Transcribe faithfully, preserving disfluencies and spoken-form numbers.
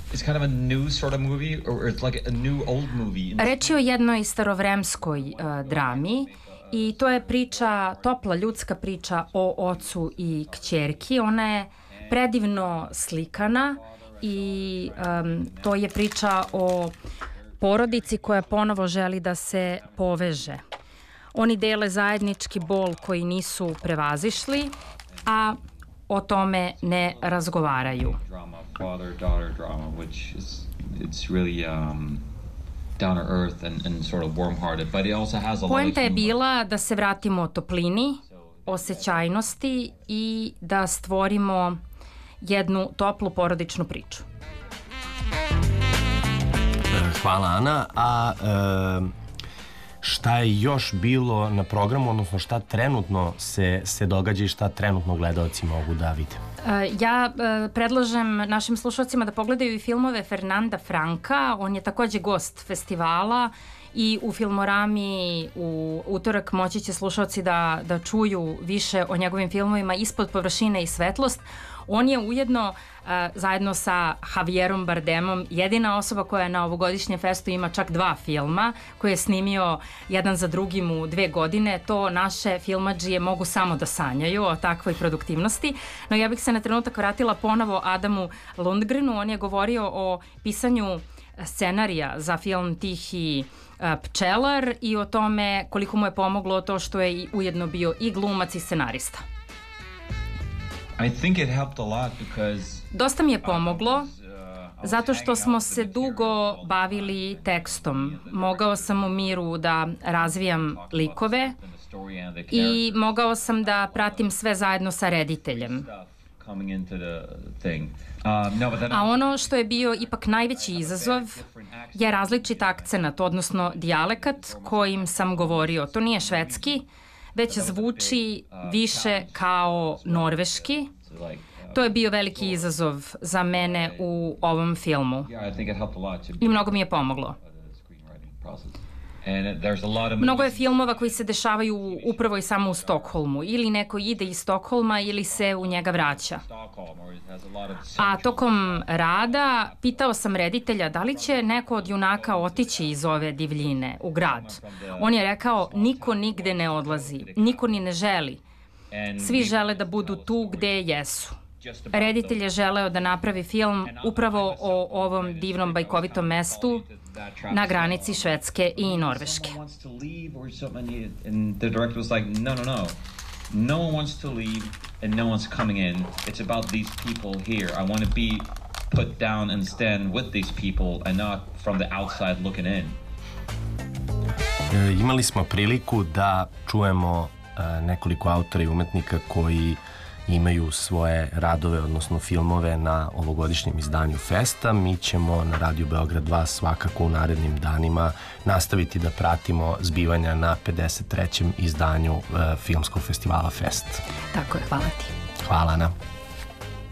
It's kind of a new sort of movie, or it's like a new old movie. Reč je o jednoj starovremskoj uh, drami i to je priča, topla ljudska priča o ocu i kćerki. Ona je predivno slikana i um, to je priča o porodici koja ponovo želi da se poveže. Oni dele zajednički bol koji nisu prevazišli, a o tome ne razgovaraju. Father-daughter drama, which is it's really um, down to earth and, and sort of warm-hearted, but it also has a lot of Poenta je humor. bila da se vratimo toplini, osjećajnosti i da stvorimo jednu toplu porodičnu priču. Hvala, Ana. A e, šta je još bilo na programu, odnosno šta trenutno se, se događa i šta trenutno gledaoci mogu da vide? Ja predlažem našim slušalcima da pogledaju i filmove Fernanda Franka. On je takođe gost festivala i u Filmorami u utorak moći će slušalci da, da čuju više o njegovim filmovima Ispod površine i Svetlost. On je ujedno uh, zajedno sa Javierom Bardemom jedina osoba koja na ovogodišnjem festu ima čak dva filma koje je snimio jedan za drugim u dve godine. To naše filmadžije mogu samo da sanjaju o takvoj produktivnosti. No ja bih se na trenutak vratila ponovo Adamu Lundgrenu. On je govorio o pisanju scenarija za film Tihi pčelar i o tome koliko mu je pomoglo to što je ujedno bio i glumac i scenarista. I think it helped a lot because Dosta mi je pomoglo zato što smo se dugo bavili tekstom. Mogao sam u miru da razvijam likove i mogao sam da pratim sve zajedno sa rediteljem. A ono što je bio ipak najveći izazov je različit akcenat, odnosno dijalekat kojim sam govorio. To nije švedski, već zvuči više kao norveški. To je bio veliki izazov za mene u ovom filmu. I mnogo mi je pomoglo. Mnogo je filmova koji se dešavaju upravo i samo u Stokholmu. Ili neko ide iz Stokholma ili se u njega vraća. A tokom rada pitao sam reditelja da li će neko od junaka otići iz ove divljine u grad. On je rekao niko nigde ne odlazi, niko ni ne želi. Svi žele da budu tu gde jesu. Reditelj je želeo da napravi film upravo o ovom divnom bajkovitom mestu na granici Švedske i Norveške. No one wants to leave and no one's coming in. It's about these people here. I want to be put down and stand with these people and not from the outside looking in. E, imali smo priliku da čujemo e, nekoliko autora i umetnika koji imaju svoje radove, odnosno filmove na ovogodišnjem izdanju Festa. Mi ćemo na Radio Beograd dva svakako u narednim danima nastaviti da pratimo zbivanja na pedeset trećem izdanju uh, filmskog festivala Fest. Tako je, hvala ti. Hvala, Ana.